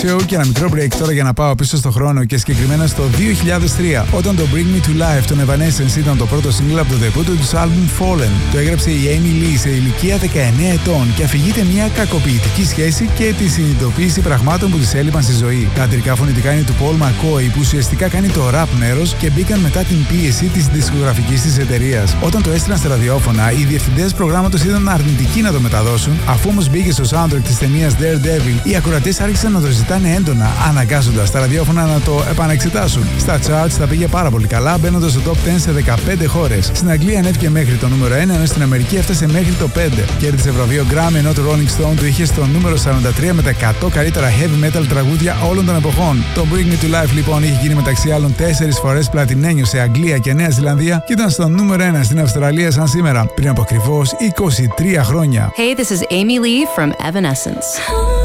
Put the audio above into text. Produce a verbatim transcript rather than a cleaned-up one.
Και ένα μικρό break τώρα για να πάω πίσω στο χρόνο και συγκεκριμένα στο δύο χιλιάδες τρία, όταν το Bring Me to Life των Evanescence ήταν το πρώτο single από το debut του album Fallen. Το έγραψε η Amy Lee σε ηλικία δεκαεννέα ετών και αφηγείται μια κακοποιητική σχέση και τη συνειδητοποίηση πραγμάτων που της έλειπαν στη ζωή. Τα αντρικά φωνητικά είναι του Paul McCoy, που ουσιαστικά κάνει το rap μέρος και μπήκαν μετά την πίεση της δισκογραφικής της εταιρείας. Όταν το έστειλαν στα ραδιόφωνα, οι διευθυντές προγράμματος ήταν αρνητικοί να το μεταδώσουν, αφού όμως μπήκε στο soundtrack της ταινίας Daredevil, οι ακροατές άρχισαν να το ζητάνε έντονα, αναγκάζοντας τα ραδιόφωνα να το επανεξετάσουν. Στα charts τα πήγε πάρα πολύ καλά, μπαίνοντας στο top δέκα σε δεκαπέντε χώρες. Στην Αγγλία ανέβηκε μέχρι το νούμερο ένα, ενώ στην Αμερική έφτασε μέχρι το πέντε. Κέρδισε βραβείο Grammy, ενώ το Rolling Stone το είχε στο νούμερο σαράντα τρία με τα εκατό καλύτερα heavy metal τραγούδια όλων των εποχών. Το Bring Me to Life λοιπόν είχε γίνει μεταξύ άλλων τέσσερις φορές πλατινένιο σε Αγγλία και Νέα Ζηλανδία και ήταν στο νούμερο ένα στην Αυστραλία σαν σήμερα, πριν από ακριβώς είκοσι τρία χρόνια. Hey, this is Amy Lee from Evanescence.